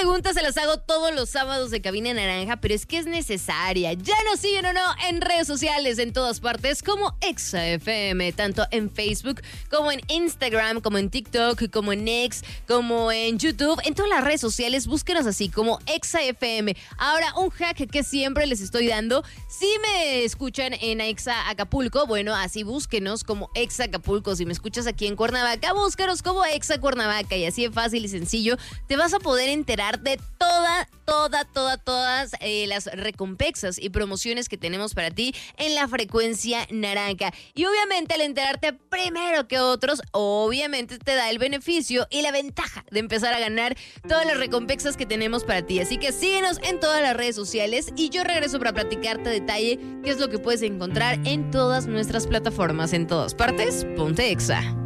pregunta se las hago todos los sábados de Cabina Naranja, pero es que es necesaria. ¿Ya nos siguen o no en redes sociales en todas partes como Exa FM? Tanto en Facebook como en Instagram, como en TikTok, como en X, como en YouTube. En todas las redes sociales, búsquenos así como Exa FM. Ahora, un hack que siempre les estoy dando. Si me escuchan en Exa Acapulco, bueno, así búsquenos como Exa Acapulco. Si me escuchas aquí en Cuernavaca, búscanos como Exa Cuernavaca. Y así de fácil y sencillo, te vas a poder enterar de todas las recompensas y promociones que tenemos para ti en la frecuencia naranja. Y obviamente al enterarte primero que otros, obviamente te da el beneficio y la ventaja de empezar a ganar todas las recompensas que tenemos para ti. Así que síguenos en todas las redes sociales y yo regreso para platicarte a detalle qué es lo que puedes encontrar en todas nuestras plataformas. En todas partes, ponte Exa.